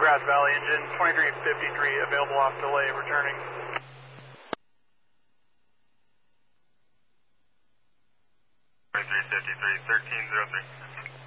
Grass Valley engine, 2353, available off delay, returning. Three 53, 1303.